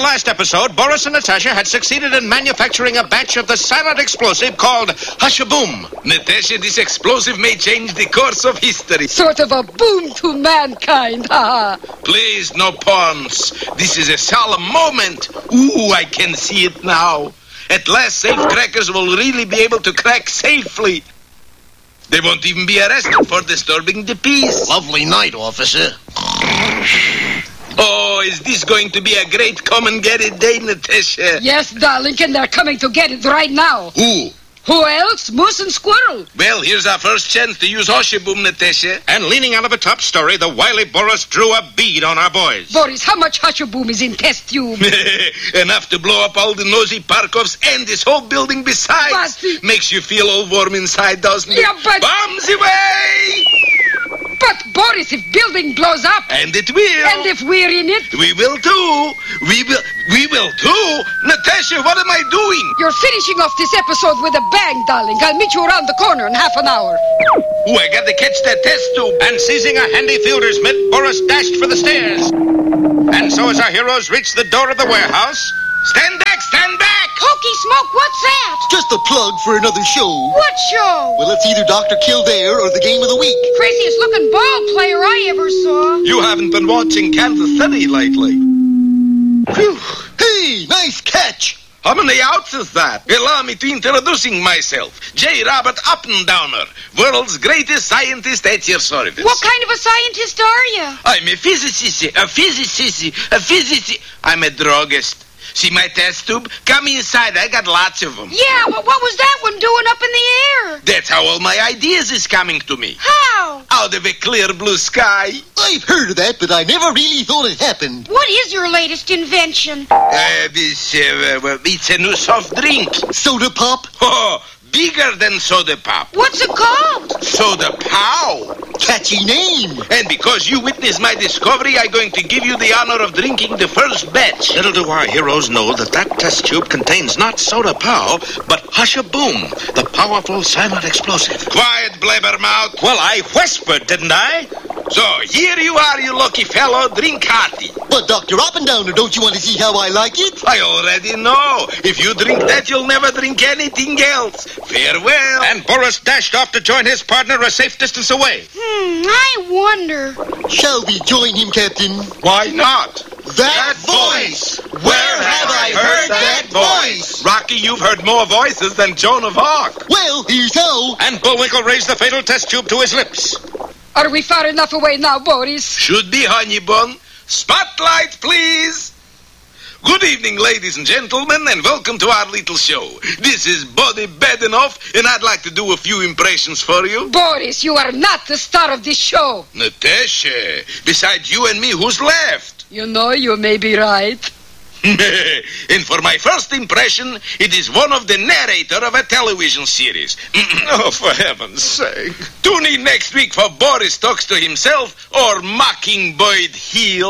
last episode, Boris and Natasha had succeeded in manufacturing a batch of the silent explosive called Hush-a-Boom. Natasha, this explosive may change the course of history. Sort of a boom to mankind, ha! Please, no puns. This is a solemn moment. Ooh, I can see it now. At last, safe crackers will really be able to crack safely. They won't even be arrested for disturbing the peace. Lovely night, officer. Oh, is this going to be a great come-and-get-it day, Natasha? Yes, darling, and they're coming to get it right now. Who? Who else? Moose and Squirrel. Well, here's our first chance to use Hush-a-Boom, Natasha. And leaning out of a top story, the wily Boris drew a bead on our boys. Boris, how much Hush-a-Boom is in test tube? Enough to blow up all the nosy Parkovs and this whole building besides. But... Makes you feel all warm inside, doesn't it? Yeah, but... Bombs away! But, Boris, if building blows up... And it will. And if we're in it... We will too. We will too. Natasha, what am I doing? You're finishing off this episode with a bang, darling. I'll meet you around the corner in half an hour. Ooh, I got to catch that test tube. And seizing a handy fielder's mitt, Boris dashed for the stairs. And so as our heroes reached the door of the warehouse... Stand back, stand back! Hokey Smoke, what's that? Just a plug for another show. What show? Well, it's either Dr. Kildare or the Game of the Week. Craziest looking ball player I ever saw. You haven't been watching Kansas City lately. Phew. Hey, nice catch. How many outs is that? Allow me to introducing myself. J. Robert Uppendowner, world's greatest scientist at your service. What kind of a scientist are you? I'm a physicist. I'm a druggist. See my test tube? Come inside. I got lots of them. Yeah, but what was that one doing up in the air? That's how all my ideas is coming to me. How? Out of a clear blue sky. I've heard of that, but I never really thought it happened. What is your latest invention? It's a new soft drink. Soda pop? Oh, bigger than soda pop. What's it called? Soda Pow. Catchy name. And because you witnessed my discovery, I'm going to give you the honor of drinking the first batch. Little do our heroes know that test tube contains not Soda Pow, but Hush-a-Boom, the powerful silent explosive. Quiet, blabbermouth. Well, I whispered, didn't I? So, here you are, you lucky fellow. Drink hearty. But, Dr. Uppendowner, don't you want to see how I like it? I already know. If you drink that, you'll never drink anything else. Farewell. And Boris dashed off to join his partner a safe distance away. I wonder. Shall we join him, Captain? Why not? That voice! Where have I heard that voice? Rocky, you've heard more voices than Joan of Arc. Well, here's how. And Bullwinkle raised the fatal test tube to his lips. Are we far enough away now, Boris? Should be, honey bun. Spotlight, please. Good evening, ladies and gentlemen, and welcome to our little show. This is Buddy Badenoff, and I'd like to do a few impressions for you. Boris, you are not the star of this show. Natasha, besides you and me, who's left? You know, you may be right. And for my first impression, it is one of the narrator of a television series. Oh, for heaven's sake. Tune in next week for Boris Talks to Himself or Mockingbird Hill.